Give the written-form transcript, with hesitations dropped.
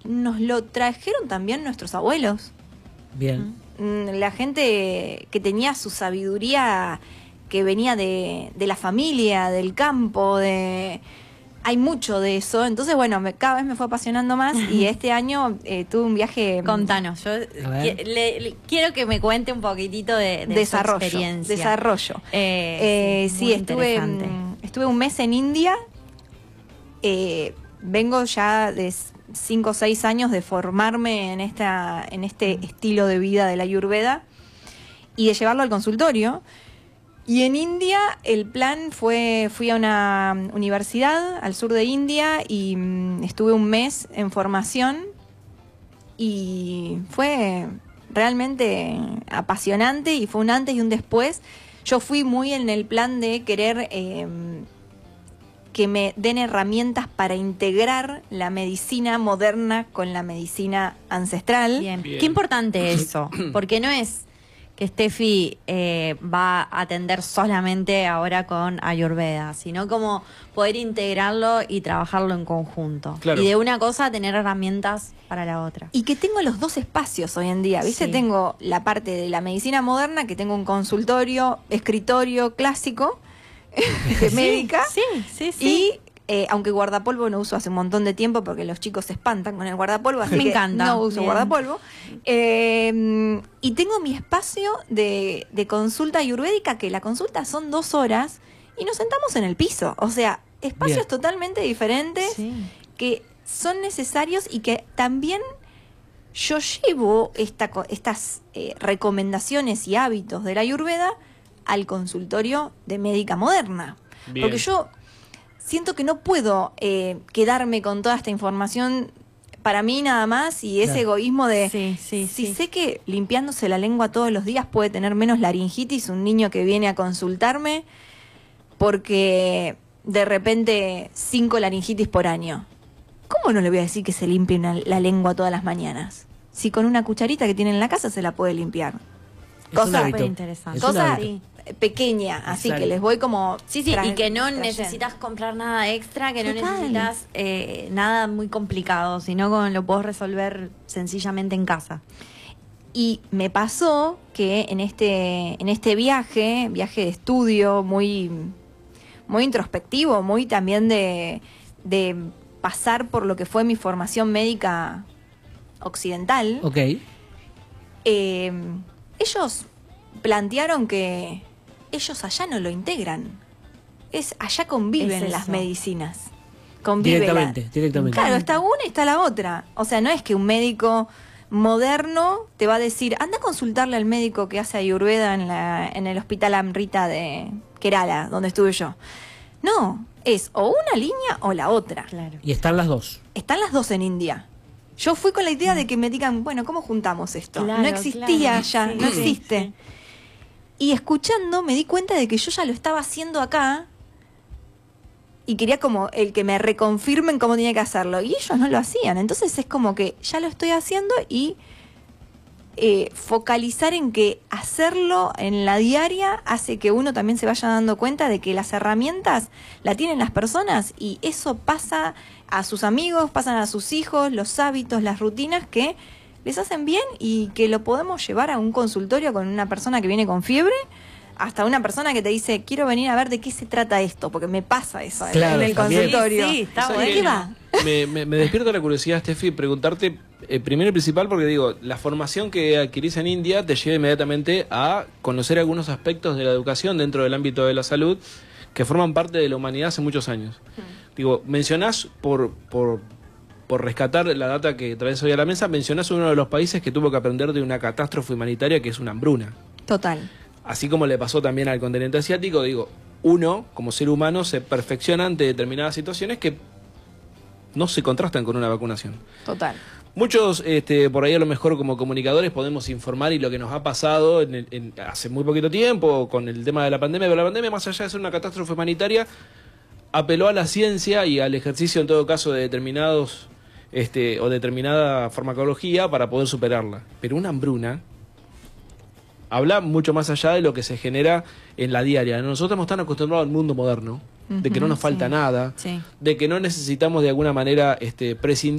nos lo trajeron también nuestros abuelos. Bien. La gente que tenía su sabiduría, que venía de la familia, del campo, hay mucho de eso. Entonces, bueno, cada vez me fue apasionando más y este año tuve un viaje... Contanos, yo quiero que me cuente un poquitito de desarrollo, su experiencia. Desarrollo. Sí, estuve un mes en India. Vengo ya de 5 o 6 años de formarme en este estilo de vida de la Ayurveda y de llevarlo al consultorio. Y en India el plan fui a una universidad al sur de India y estuve un mes en formación y fue realmente apasionante y fue un antes y un después. Yo fui muy en el plan de querer que me den herramientas para integrar la medicina moderna con la medicina ancestral. Bien. Qué importante eso, porque no es que Steffi va a atender solamente ahora con Ayurveda, sino como poder integrarlo y trabajarlo en conjunto. Claro. Y de una cosa tener herramientas para la otra. Y que tengo los dos espacios hoy en día, ¿viste? Sí. Tengo la parte de la medicina moderna, que tengo un consultorio, escritorio clásico, médica. Sí. Y aunque guardapolvo no uso hace un montón de tiempo porque los chicos se espantan con el guardapolvo, así Me que encanta. no uso Bien. guardapolvo. Y tengo mi espacio de consulta ayurvédica, que la consulta son 2 horas y nos sentamos en el piso. O sea, espacios Bien. totalmente diferentes que son necesarios y que también yo llevo estas recomendaciones y hábitos de la Ayurveda al consultorio de médica moderna. Bien. Porque yo siento que no puedo quedarme con toda esta información para mí nada más y ese egoísmo de si sé que limpiándose la lengua todos los días puede tener menos laringitis un niño que viene a consultarme porque de repente 5 laringitis por año. ¿Cómo no le voy a decir que se limpie la lengua todas las mañanas? Si con una cucharita que tiene en la casa se la puede limpiar. Es un Cosa hábito. interesante. Es un Cosa hábito. pequeña, así Exacto. que les voy como... Sí, y que no trayendo. necesitas comprar nada extra, que no Total. necesitas nada muy complicado, sino lo puedes resolver sencillamente en casa. Y me pasó que en este viaje de estudio muy introspectivo, muy también de pasar por lo que fue mi formación médica occidental, Ok. ellos plantearon que ellos allá no lo integran. Allá conviven Es las eso. medicinas. Convive Directamente. Claro, está una y está la otra. O sea, no es que un médico moderno te va a decir, anda a consultarle al médico que hace Ayurveda en el hospital Amrita de Kerala, donde estuve yo. No, es o una línea o la otra. Claro. Y están las dos. Están las dos en India. Yo fui con la idea de que me digan, bueno, ¿cómo juntamos esto? Claro, No existía claro, allá, sí, no sí, existe. sí. Y escuchando me di cuenta de que yo ya lo estaba haciendo acá y quería como el que me reconfirmen cómo tenía que hacerlo. Y ellos no lo hacían. Entonces es como que ya lo estoy haciendo y focalizar en que hacerlo en la diaria hace que uno también se vaya dando cuenta de que las herramientas la tienen las personas y eso pasa a sus amigos, pasan a sus hijos, los hábitos, las rutinas que les hacen bien y que lo podemos llevar a un consultorio con una persona que viene con fiebre, hasta una persona que te dice, quiero venir a ver de qué se trata esto, porque me pasa eso Claro, en el también. consultorio. Sí, está ¿De bueno. qué va? Me despierta la curiosidad, Steffi, preguntarte primero y principal, porque digo, la formación que adquirís en India te lleva inmediatamente a conocer algunos aspectos de la educación dentro del ámbito de la salud que forman parte de la humanidad hace muchos años. Digo, mencionás, por rescatar la data que traes hoy a la mesa, mencionás uno de los países que tuvo que aprender de una catástrofe humanitaria que es una hambruna. Total. Así como le pasó también al continente asiático, digo, uno, como ser humano, se perfecciona ante determinadas situaciones que no se contrastan con una vacunación. Total. Muchos, por ahí a lo mejor como comunicadores podemos informar y lo que nos ha pasado hace muy poquito tiempo con el tema de la pandemia, pero la pandemia, más allá de ser una catástrofe humanitaria, apeló a la ciencia y al ejercicio en todo caso de determinados o determinada farmacología para poder superarla. Pero una hambruna habla mucho más allá de lo que se genera en la diaria. Nosotros estamos tan acostumbrados al mundo moderno, de que no nos falta nada, Sí. de que no necesitamos de alguna manera prescindir